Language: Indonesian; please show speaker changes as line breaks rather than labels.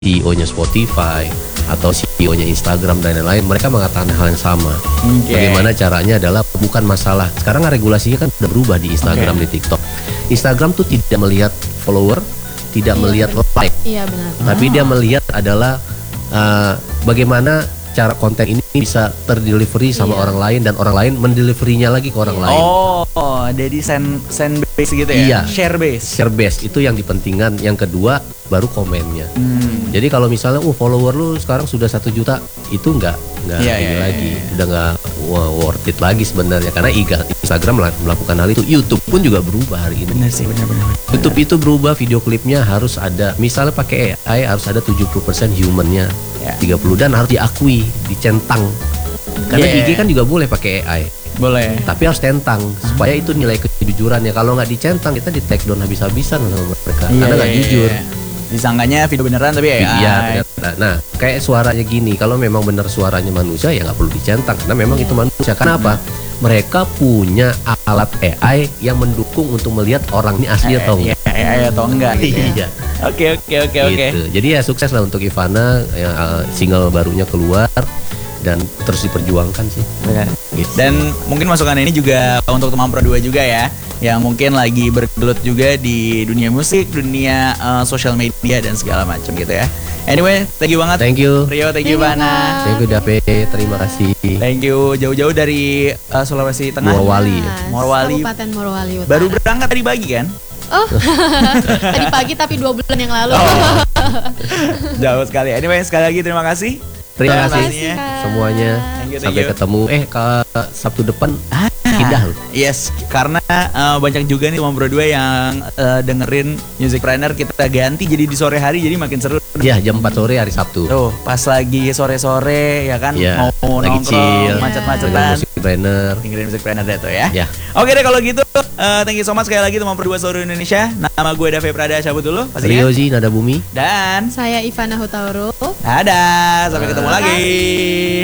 CEO-nya Spotify atau CEO-nya Instagram dan lain-lain, mereka mengatakan hal yang sama. Bagaimana caranya adalah bukan masalah. Sekarang regulasinya kan sudah berubah di Instagram, di TikTok. Instagram tuh tidak melihat follower, tidak melihat like.
Iya benar.
Tapi dia melihat adalah bagaimana cara konten ini bisa terdelivery sama orang lain dan orang lain mendeliverinya lagi ke orang lain.
Oh, jadi send base gitu ya?
Iya.
Share base.
Share base itu yang dipentingkan. Yang kedua baru komennya. Jadi kalau misalnya follower lu sekarang sudah 1 juta, itu nggak lagi, udah nggak worth it lagi sebenarnya, karena Instagram melakukan hal itu. YouTube pun juga berubah hari ini.
Benar sih, benar.
YouTube itu berubah, video klipnya harus ada, misalnya pakai AI harus ada 70% humannya, 30 dan harus diakui, dicentang. Karena IG kan juga boleh pakai AI.
Boleh.
Tapi harus centang supaya itu nilai kejujurannya. Kalau nggak dicentang, kita di take down habis-habisan sama mereka karena nggak jujur.
Disangkanya video beneran tapi AI.
Iya, beneran. Nah, kayak suaranya gini, kalau memang benar suaranya manusia ya nggak perlu dicentang karena memang itu manusia. Kenapa? Mereka punya alat AI yang mendukung untuk melihat orang ini asli atau enggak.
AI atau enggak.
Iya.
Oke.
Gitu. Jadi ya sukses lah untuk Ivana, single barunya keluar dan terus diperjuangkan sih.
Benar.
Gitu.
Dan mungkin masukan ini juga untuk teman Pro 2 juga ya, yang mungkin lagi bergelut juga di dunia musik, dunia sosial media dan segala macam gitu ya. Anyway, thank you banget.
Thank you.
Rio, thank you Ivana.
Thank you Dape, terima kasih.
Thank you jauh-jauh dari Sulawesi Tengah.
Morowali.
Morowali.
Kabupaten Morowali Utara.
Baru berangkat tadi pagi kan?
Oh, tadi pagi tapi 2 bulan yang lalu.
Jauh sekali. Anyway, sekali lagi terima kasih.
Terima kasih
Kak.
semuanya.
Thank you.
Sampai ketemu. Ke Sabtu depan pindah loh.
Yes, karena banyak juga nih teman Pro 2 yang dengerin Musicpreneur kita ganti jadi di sore hari, jadi makin seru.
Ya, jam 4 sore hari Sabtu.
Tuh, pas lagi sore-sore ya kan,
Ya,
mau
lagi
nongkrong,
chill,
macet-macetan.
Musicpreneur.
Dengerin Musicpreneur deh tuh ya.
Ya.
Oke deh kalau gitu, thank you so much sekali lagi teman Pro 2 seluruh Indonesia. Nama gue Dave Prada, cabut dulu pastinya.
Riozi Nada Bumi.
Dan
Saya Ivana Hutauru.
dadah, sampai ketemu lagi.